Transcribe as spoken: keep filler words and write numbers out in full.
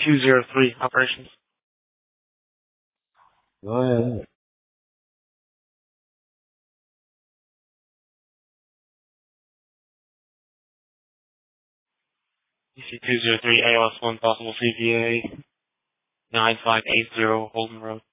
two zero three, operations. Go ahead. D C two zero three, A L S one, possible C V A nine five eight zero, Holden Road.